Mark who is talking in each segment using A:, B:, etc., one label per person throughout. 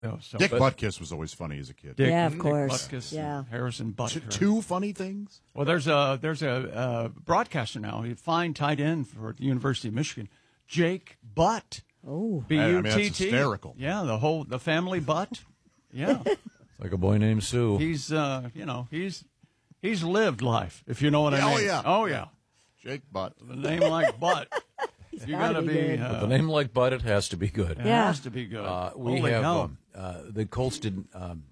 A: So,
B: Dick Butkus was always funny as a kid.
C: Yeah, of course.
A: Butkus,
C: Yeah.
A: Harrison Butker.
B: Two funny things?
A: Well, there's a broadcaster now, a fine tight end for the University of Michigan, Jake Butt.
C: Oh,
A: B-U-T-T.
B: I mean, that's hysterical.
A: Yeah, the family Butt. Yeah,
D: It's like a boy named Sue.
A: he's lived life, if you know what I mean.
B: Oh, yeah.
A: Oh yeah.
B: Jake Butt.
A: The name like Butt. You gotta be.
C: good.
D: With a name like Bud, it has to be good.
A: It
C: Yeah.
A: has to be good.
D: We
A: Holy
D: have
A: hell.
D: the Colts didn't.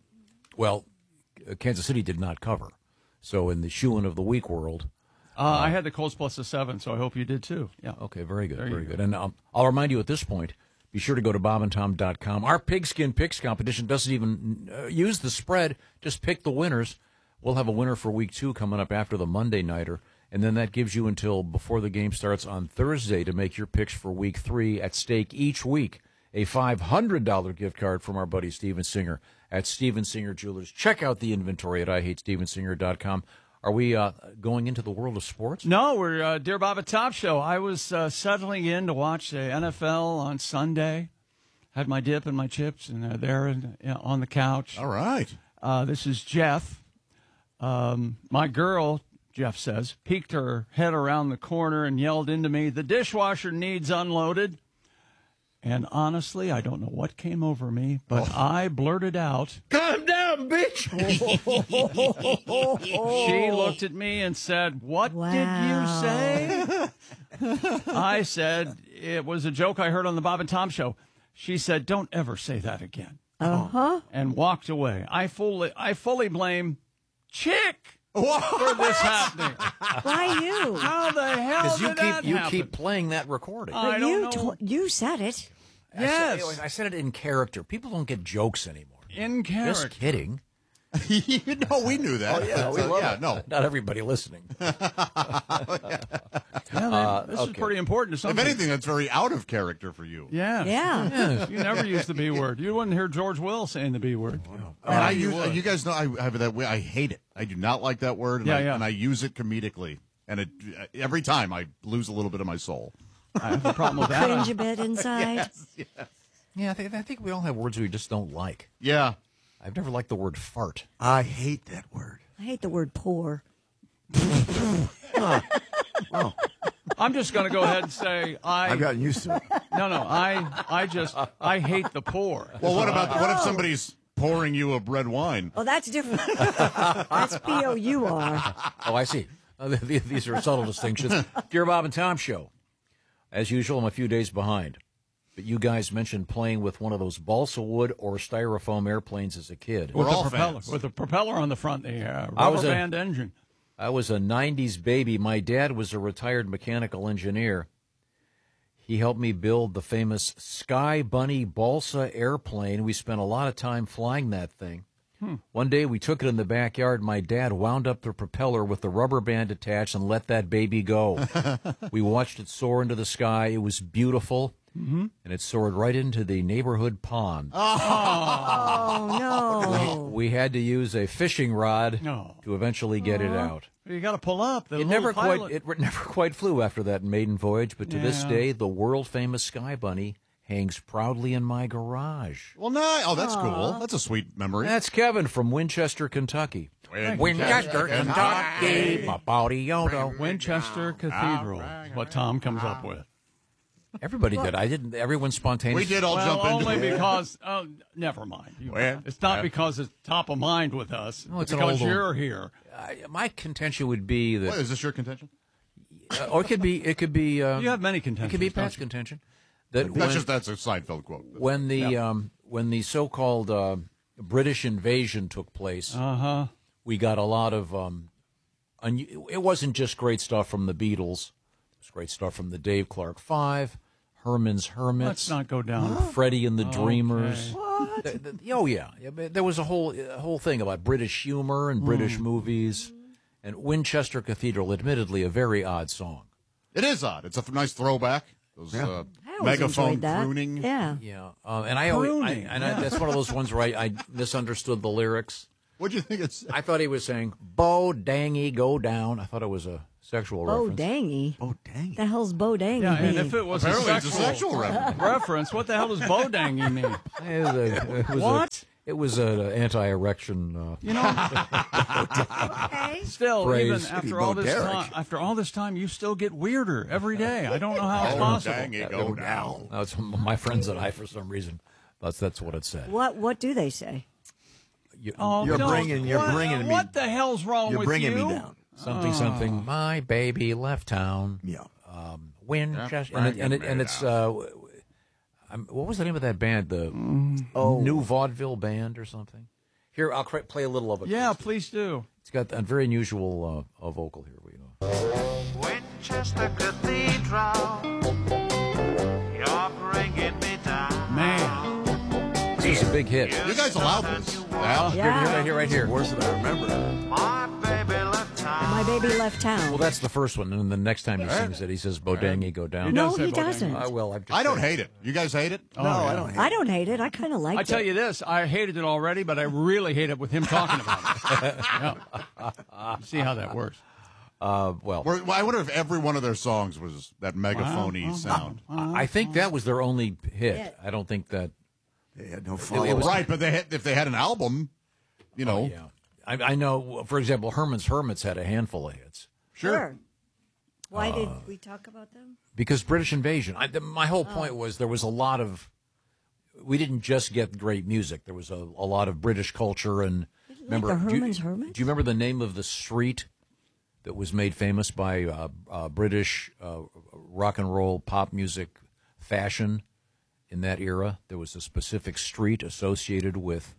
D: Kansas City did not cover. So in the shoe-in of the week world,
A: I had the Colts plus the 7, so I hope you did too. Yeah.
D: okay, very good,
A: There you
D: very
A: go.
D: good. And I'll remind you at this point, be sure to go to bobandtom.com. Our Pigskin Picks competition doesn't even use the spread; just pick the winners. We'll have a winner for week 2 coming up after the Monday nighter. And then that gives you until before the game starts on Thursday to make your picks for week 3. At stake each week, a $500 gift card from our buddy Steven Singer at Steven Singer Jewelers. Check out the inventory at IHateStevenSinger.com. Are we going into the world of sports?
A: No, we're Dear Bob at Top Show. I was settling in to watch the NFL on Sunday. Had my dip and my chips, and there on the couch.
B: All right.
A: This is Jeff. My girl, Jeff says, peeked her head around the corner and yelled into me, "The dishwasher needs unloaded." And honestly, I don't know what came over me, but I blurted out,
D: Calm down, bitch!
A: She looked at me and said, "What did you say?" I said, "It was a joke I heard on the Bob and Tom show." She said, "Don't ever say that again." And walked away. I fully blame Chick for this happening.
C: why you?
A: How the hell
D: Because
A: did that
D: you
A: happen?
D: keep playing that recording.
A: I
C: But
A: don't know.
C: you said it.
A: Yes.
D: I said it in character. People don't get jokes anymore.
A: In character.
D: Just kidding.
B: No, we knew that. No.
D: Not everybody listening.
A: This is pretty important to some
B: If
A: people.
B: anything, that's very out of character for you.
A: Yeah.
C: Yeah.
A: You never use the B word. You wouldn't hear George Will saying the B word.
B: And
A: you would.
B: you guys know I have that way. I hate it. I do not like that word, and,
A: Yeah.
B: and I use it comedically. And every time I lose a little bit of my soul.
A: I have a problem with that.
C: Cringe a bit inside.
D: Yeah, I think we all have words we just don't like.
B: Yeah.
D: I've never liked the word fart.
E: I hate that word.
C: I hate the word poor.
A: I'm just going to go ahead and say
E: I've gotten used to it.
A: I hate the poor.
B: Well, what if somebody's pouring you a red wine?
C: Oh, that's different. That's P-O-U-R.
D: Oh, I see. These are subtle distinctions. Dear Bob and Tom show. As usual, I'm a few days behind. But you guys mentioned playing with one of those balsa wood or styrofoam airplanes as a kid.
B: We're all
A: propeller,
B: fans.
A: with a propeller on the front, the
D: I was
A: rubber
D: a-
A: band engine.
D: I was a 90s baby. My dad was a retired mechanical engineer. He helped me build the famous Sky Bunny balsa airplane. We spent a lot of time flying that thing. One day we took it in the backyard. My dad wound up the propeller with the rubber band attached and let that baby go. We watched it soar into the sky. It was beautiful. And it soared right into the neighborhood pond.
C: Oh, no.
D: We had to use a fishing rod
A: No.
D: to eventually get it out.
A: You got to pull up.
D: It never quite flew after that maiden voyage, but to this
A: Yeah.
D: day, the world famous Sky Bunny hangs proudly in my garage.
B: Well, no. Oh, that's cool. That's a sweet memory.
D: That's Kevin from Winchester, Kentucky.
B: Winchester,
D: Kentucky.
A: Winchester Cathedral is what Tom comes up with.
D: Everybody did. I didn't. Everyone spontaneously.
B: We did all
A: Well,
B: jump into
A: only
B: it.
A: because, never mind.
B: Well,
A: It's not because it's top of mind with us.
D: No, it's
A: it's
D: an
A: because
D: old one.
A: you're here.
D: My contention would be that,
B: What, is this your contention?
D: or it could be.
A: You have many
D: It
A: contentions.
D: could be
A: don't
D: Pat's
A: you?
D: contention. That when,
B: That's a Seinfeld quote.
D: when the so-called British invasion took place, we got a lot of. It wasn't just great stuff from the Beatles. It was great stuff from the Dave Clark Five, Herman's Hermits.
A: Let's not go down.
D: Freddie and the Dreamers.
C: What?
D: Oh yeah, there was a whole thing about British humor and British movies, and Winchester Cathedral. Admittedly, a very odd song.
B: It is odd. It's a nice throwback. Those
C: I always
B: megaphone
C: enjoyed that.
B: crooning.
C: Yeah.
D: Yeah, and I always
A: Crooning,
D: that's one of those ones where I misunderstood the lyrics.
B: What'd you think it's?
D: I thought he was saying "Bo dangy go down." I thought it was a sexual
C: Bo
D: reference.
C: Dangy.
E: Oh, dang.
C: The hell's Bo Dangy
A: Yeah, and
C: mean?
A: if it was
B: Apparently
A: a
B: it's a sexual reference.
A: reference, what the hell does bodangy mean?
D: What? It was an anti-erection.
A: You know,
C: Okay.
A: still,
D: Phrase.
A: even after all this time, you still get weirder every day. I don't know how it's possible.
B: Dang it, go down.
D: That's my friends and I, for some reason. That's what it said.
C: What do they say?
A: Oh,
E: You're
A: don't-
E: bringing me-
A: What the hell's wrong
E: You're
A: with
E: bringing
A: you?
E: me down.
D: Something. My baby left town.
E: Yeah.
D: Winchester, and it's what was the name of that band? The New Vaudeville Band or something. Here, I'll play a little of it.
A: Yeah, please do.
D: It's got a very unusual vocal here. We go.
F: Winchester Cathedral, you're bringing me down.
A: Man,
D: This is a big hit.
B: You guys allowed this? Al?
C: Yeah.
D: Right here.
E: Worse than I remember.
F: My baby left town.
C: My baby left town.
D: Well, that's the first one, and then the next time he sings it, he says "Bodangy, go down."
C: no,
A: say
C: he
A: bodangy.
C: doesn't.
B: I don't hate it. You guys hate it?
E: No, I don't hate
C: I don't hate it. I kind of like it.
A: I tell you this, I hated it already, but I really hate it with him talking about it. Yeah. See how that works.
D: Well,
B: I wonder if every one of their songs was that megaphony sound.
D: I think that was their only hit.
C: Yeah.
D: I don't think that.
E: They had no
D: It
E: follow.
D: was-
B: Right, but if they had an album, you know.
D: Yeah, I know. For example, Herman's Hermits had a handful of hits
C: Sure. Why did we talk about them?
D: because British Invasion. My whole point was there was a lot of. We didn't just get great music. There was a lot of British culture and. Remember,
C: the Herman's Hermits?
D: Do you remember the name of the street that was made famous by British rock and roll pop music fashion in that era? There was a specific street associated with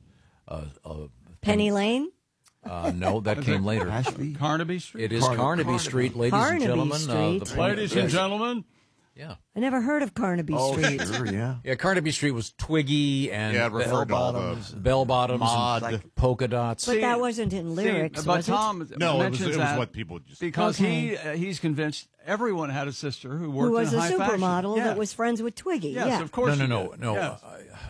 C: Penny Lane?
D: no, that came later.
E: Ashby.
A: Carnaby Street?
D: It is Carnaby Street, ladies
C: Carnaby
D: and gentlemen.
C: Street.
A: Ladies and gentlemen.
D: Yeah.
C: I never heard of Carnaby Street.
E: Sure, yeah.
D: Yeah, Carnaby Street was Twiggy and
B: Yeah, it referred to all the
D: bell bottoms,
B: mod.
D: and polka dots.
C: But that wasn't in lyrics,
A: but
C: was
A: Tom
B: No, it
A: mentions
B: was
A: that
B: what people just.
A: because
C: Okay.
A: he's convinced everyone had a sister who
C: it?
A: worked
C: Who was
A: in
C: a
A: high fashion.
C: supermodel
A: Yeah.
C: that was friends with Twiggy.
A: Yes,
C: yeah.
A: of course.
D: No.
A: Yes.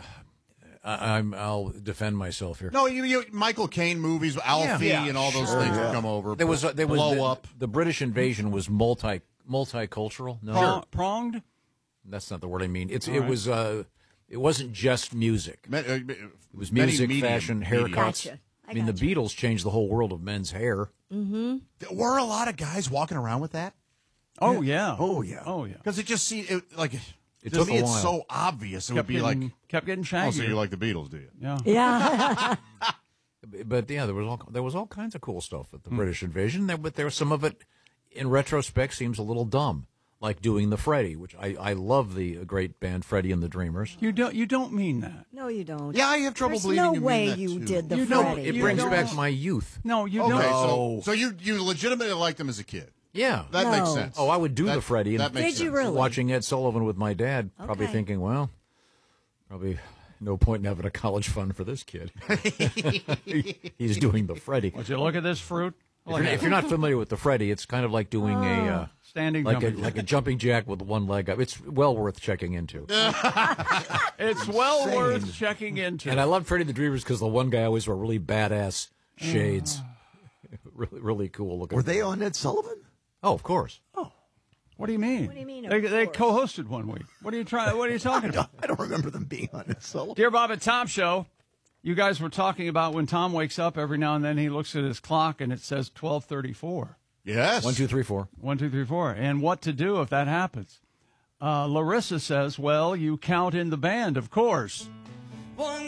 D: I'll defend myself here.
B: No, you Michael Caine movies, Alfie,
D: Yeah.
B: and all those things would come over.
D: There was
B: blow up.
D: The British invasion was multicultural. No,
A: Pronged?
D: that's not the word I mean. It wasn't just music. It was music, fashion, haircuts.
C: Gotcha.
D: I mean, the Beatles changed the whole world of men's hair.
B: Were a lot of guys walking around with that?
A: Oh, yeah.
E: Oh, yeah.
A: Oh, yeah.
B: Because it just seemed like
D: It
B: to
D: took
B: me,
D: a
B: it's
D: while.
B: so obvious. It would be like,
A: kept getting
B: oh,
A: shaggy.
B: so you like the Beatles, do you?
A: yeah.
C: Yeah.
D: But yeah, there was all kinds of cool stuff at the British invasion. But there was some of it, in retrospect, seems a little dumb, like doing the Freddie, which I love the great band Freddie and the Dreamers.
A: You don't mean that.
C: No, you don't.
B: Yeah, I have trouble
C: There's
B: believing
C: no
B: you mean
C: way
B: that,
C: you
B: too.
C: did the
A: You don't-
C: Freddie.
D: It
A: You
D: brings
A: don't-
D: back my youth.
A: No, you
B: Okay,
A: don't.
B: so you legitimately liked them as a kid.
D: Yeah.
B: That
C: No.
B: makes sense.
D: Oh, I would do
B: That-
D: the Freddie.
B: That makes
C: Did you
B: sense.
C: really?
D: Watching Ed Sullivan with my dad, probably
C: Okay.
D: thinking, well, probably no point in having a college fund for this kid. He's doing the Freddie.
A: Would you look at this fruit?
D: If you're not familiar with the Freddie, it's kind of like doing a
A: Standing
D: like
A: jumping
D: a jumping jack with one leg up. It's well worth checking into.
A: It's well worth checking into.
D: And I love Freddie the Dreamers because the one guy always wore really badass shades. really cool looking.
E: Were they on Ed Sullivan?
D: Oh, of course.
A: What do you mean?
C: What do you mean, of
A: They
C: course?
A: co-hosted one week. What are you talking about?
E: I don't remember them being on Ed Sullivan.
A: Dear Bob and Tom Show, you guys were talking about when Tom wakes up every now and then he looks at his clock and it says 12:34.
B: Yes.
D: 1, 2, 3, 4.
A: 1, 2, 3, 4. And what to do if that happens? Larissa says, well, you count in the band, of course.
F: 1,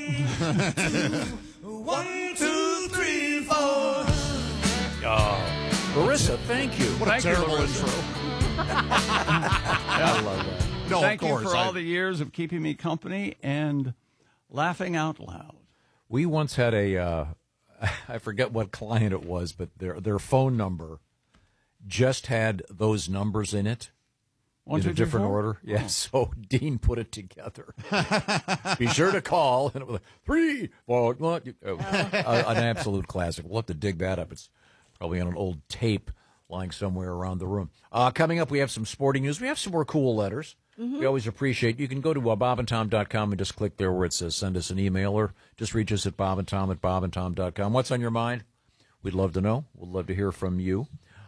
F: 2, 3, 4.
D: Larissa, thank you.
B: What a
A: Thank you,
B: terrible
A: Larissa.
B: intro.
D: I love that.
B: No,
A: Thank
B: of course.
A: you for all the years of keeping me company and laughing out loud.
D: We once had a, I forget what client it was, but their phone number just had those numbers in it.
A: 1,
D: In
A: 2,
D: a
A: 3,
D: different
A: 4?
D: order. Yeah, so Dean put it together. Be sure to call. And it was like, 3, 4, 1. An absolute classic. We'll have to dig that up. It's probably on an old tape lying somewhere around the room. Coming up, we have some sporting news. We have some more cool letters. We always appreciate. You can go to bobandtom.com and just click there where it says send us an email, or just reach us at bobandtom@bobandtom.com. What's on your mind? We'd love to know. We'd love to hear from you.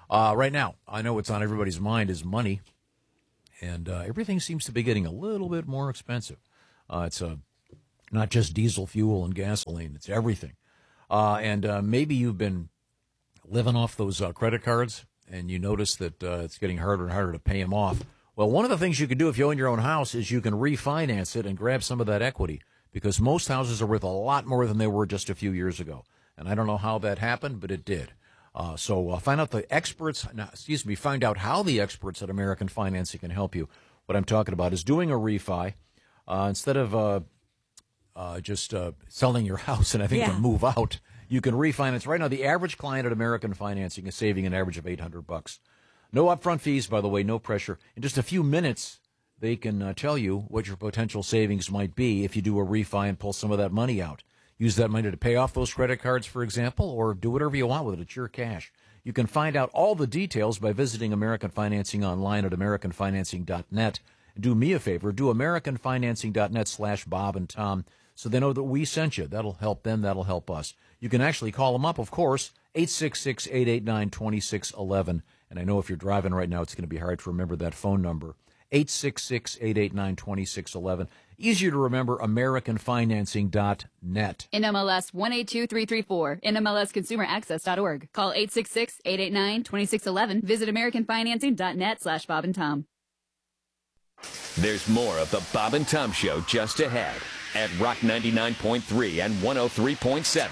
D: Right now, I know what's on everybody's mind is money, and everything seems to be getting a little bit more expensive. It's not just diesel fuel and gasoline; it's everything. And maybe you've been living off those credit cards, and you notice that it's getting harder and harder to pay them off. Well, one of the things you can do if you own your own house is you can refinance it and grab some of that equity, because most houses are worth a lot more than they were just a few years ago. And I don't know how that happened, but it did. So find out find out how the experts at American Financing can help you. What I'm talking about is doing a refi instead of just selling your house and having to move out. You can refinance. Right now, the average client at American Financing is saving an average of $800. No upfront fees, by the way, no pressure. In just a few minutes, they can tell you what your potential savings might be if you do a refi and pull some of that money out. Use that money to pay off those credit cards, for example, or do whatever you want with it. It's your cash. You can find out all the details by visiting American Financing online at americanfinancing.net. Do me a favor, do americanfinancing.net/Bob and Tom, so they know that we sent you. That'll help them. That'll help us. You can actually call them up, of course, 866-889-2611. And I know if you're driving right now, it's going to be hard to remember that phone number, 866-889-2611. Easier to remember, americanfinancing.net.
G: NMLS 182334, NMLSconsumeraccess.org. Call 866-889-2611. Visit americanfinancing.net/Bob and Tom.
H: There's more of the Bob and Tom Show just ahead at Rock 99.3 and 103.7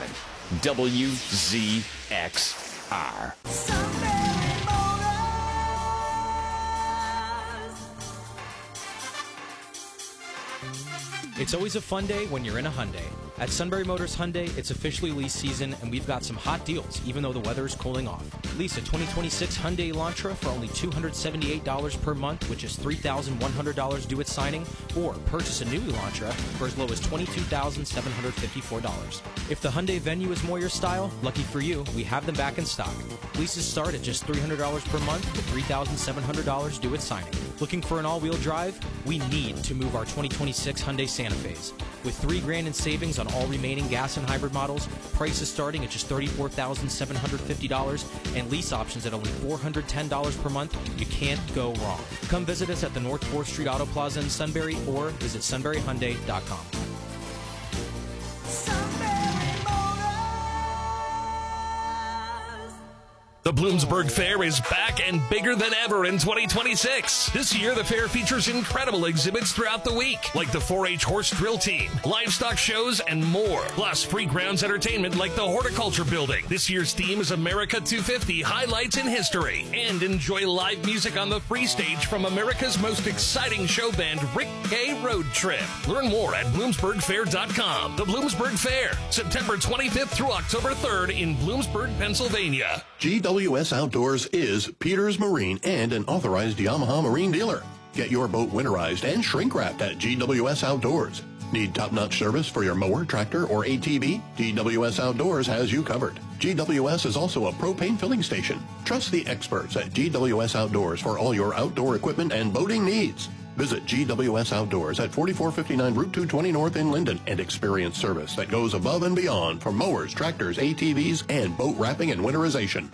H: WZXR.
I: It's always a fun day when you're in a Hyundai. At Sunbury Motors Hyundai, it's officially lease season, and we've got some hot deals, even though the weather is cooling off. Lease a 2026 Hyundai Elantra for only $278 per month, which is $3,100 due at signing, or purchase a new Elantra for as low as $22,754. If the Hyundai Venue is more your style, lucky for you, we have them back in stock. Leases start at just $300 per month with $3,700 due at signing. Looking for an all-wheel drive? We need to move our 2026 Hyundai Santa Fe's. With $3,000 in savings on all remaining gas and hybrid models, prices starting at just $34,750, and lease options at only $410 per month, you can't go wrong. Come visit us at the North 4th Street Auto Plaza in Sunbury or visit sunburyhyundai.com.
J: The Bloomsburg Fair is back and bigger than ever in 2026. This year, the fair features incredible exhibits throughout the week, like the 4-H horse drill team, livestock shows, and more. Plus, free grounds entertainment like the Horticulture Building. This year's theme is America 250 Highlights in History. And enjoy live music on the free stage from America's most exciting show band, Rick K. Road Trip. Learn more at BloomsburgFair.com. The Bloomsburg Fair, September 25th through October 3rd in Bloomsburg, Pennsylvania.
K: GWS Outdoors is Peters Marine and an authorized Yamaha marine dealer. Get your boat winterized and shrink wrapped at GWS Outdoors. Need top-notch service for your mower, tractor, or ATV? GWS Outdoors has you covered. GWS is also a propane filling station. Trust the experts at GWS Outdoors for all your outdoor equipment and boating needs. Visit GWS Outdoors at 4459 Route 220 North in Linden and experience service that goes above and beyond for mowers, tractors, ATVs, and boat wrapping and winterization.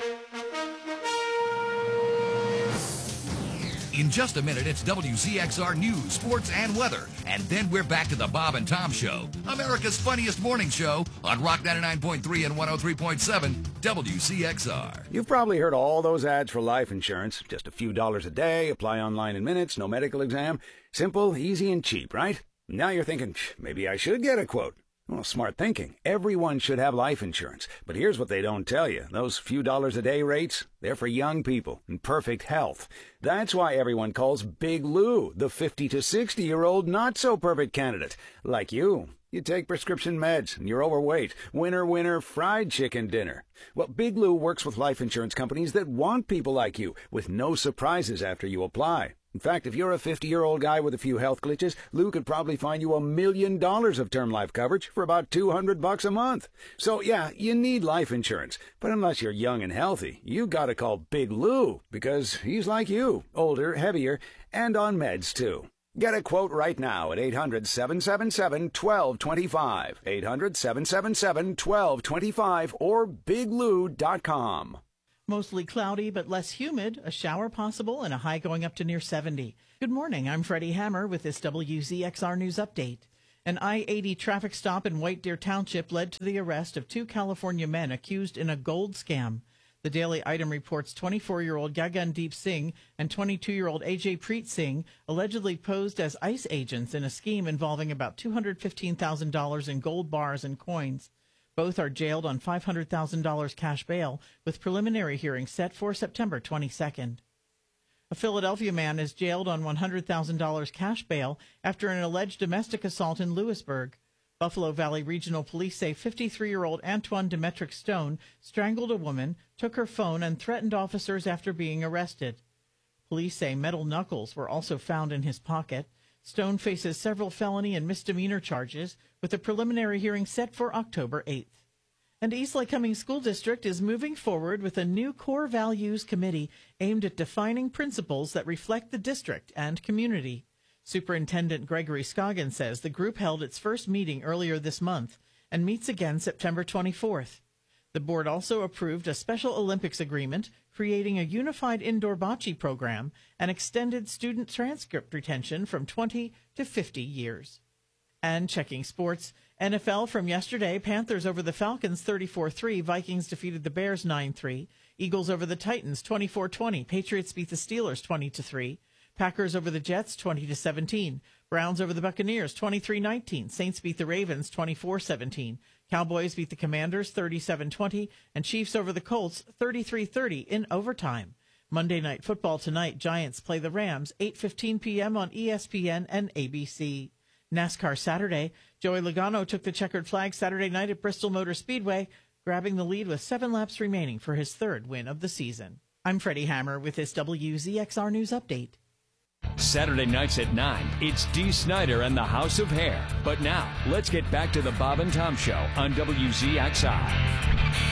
L: In just a minute, it's WCXR News, Sports, and Weather. And then we're back to the Bob and Tom Show, America's funniest morning show on Rock 99.3 and 103.7 WCXR.
M: You've probably heard all those ads for life insurance. Just a few dollars a day, apply online in minutes, no medical exam. Simple, easy, and cheap, right? Now you're thinking, maybe I should get a quote. Well, smart thinking. Everyone should have life insurance. But here's what they don't tell you. Those few dollars a day rates, they're for young people in perfect health. That's why everyone calls Big Lou the 50 to 60-year-old not-so-perfect candidate. Like you. You take prescription meds, and you're overweight. Winner, fried chicken dinner. Well, Big Lou works with life insurance companies that want people like you, with no surprises after you apply. In fact, if you're a 50-year-old guy with a few health glitches, Lou could probably find you $1 million of term life coverage for about $200 a month. So, yeah, you need life insurance. But unless you're young and healthy, you gotta call Big Lou, because he's like you, older, heavier, and on meds, too. Get a quote right now at 800-777-1225, 800-777-1225, or biglou.com.
N: Mostly cloudy but less humid, a shower possible, and a high going up to near 70. Good morning, I'm Freddie Hammer with this WZXR News Update. An I-80 traffic stop in White Deer Township led to the arrest of 2 California men accused in a gold scam. The Daily Item reports 24-year-old Gagandeep Singh and 22-year-old Ajay Preet Singh allegedly posed as ICE agents in a scheme involving about $215,000 in gold bars and coins. Both are jailed on $500,000 cash bail, with preliminary hearings set for September 22nd. A Philadelphia man is jailed on $100,000 cash bail after an alleged domestic assault in Lewisburg. Buffalo Valley Regional Police say 53-year-old Antoine Demetric Stone strangled a woman, took her phone, and threatened officers after being arrested. Police say metal knuckles were also found in his pocket. Stone faces several felony and misdemeanor charges, with a preliminary hearing set for October 8th. And East Lake Cummings School District is moving forward with a new core values committee aimed at defining principles that reflect the district and community. Superintendent Gregory Scoggin says the group held its first meeting earlier this month and meets again September 24th. The board also approved a Special Olympics agreement, creating a unified indoor bocce program and extended student transcript retention from 20 to 50 years. And checking sports, NFL from yesterday, Panthers over the Falcons 34-3, Vikings defeated the Bears 9-3, Eagles over the Titans 24-20, Patriots beat the Steelers 20-3, Packers over the Jets 20-17, Browns over the Buccaneers 23-19, Saints beat the Ravens 24-17, Cowboys beat the Commanders 37-20, and Chiefs over the Colts 33-30 in overtime. Monday Night Football tonight, Giants play the Rams 8:15 p.m. on ESPN and ABC. NASCAR Saturday, Joey Logano took the checkered flag Saturday night at Bristol Motor Speedway, grabbing the lead with 7 laps remaining for his 3rd win of the season. I'm Freddie Hammer with this WZXR News Update.
H: Saturday nights at 9, it's Dee Snider and the House of Hair. But now, let's get back to the Bob and Tom Show on WZXR.